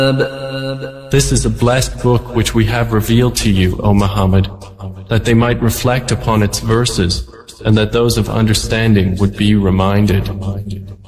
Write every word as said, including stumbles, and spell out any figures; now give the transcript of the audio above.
This is a blessed book which we have revealed to you, O Muhammad, that they might reflect upon its verses, and that those of understanding would be reminded.